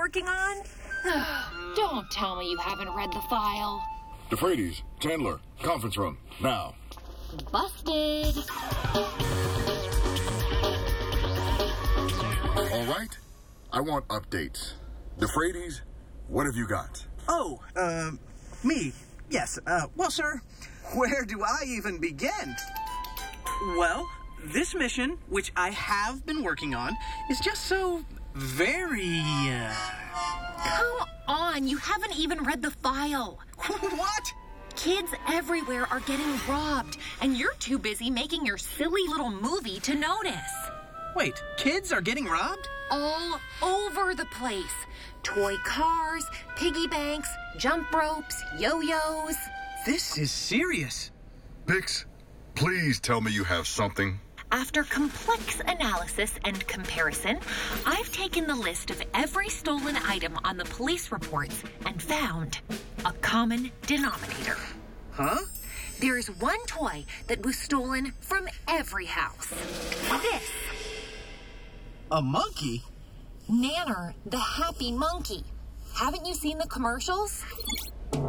working on? Don't tell me you haven't read the file. DeFreitas, Chandler, conference room, now. Busted. All right, I want updates. DeFreitas, what have you got? Oh, me. Yes, well, sir, where do I even begin? Well, this mission, which I have been working on, is just so very, Come on, you haven't even read the file. What? Kids everywhere are getting robbed, and you're too busy making your silly little movie to notice. Wait, kids are getting robbed? All over the place. Toy cars, piggy banks, jump ropes, yo-yos. This is serious. Bix, please tell me you have something. After complex analysis and comparison, I've taken the list of every stolen item on the police reports and found a common denominator. Huh? There is one toy that was stolen from every house. This. A monkey? Nanner, the happy monkey. Haven't you seen the commercials?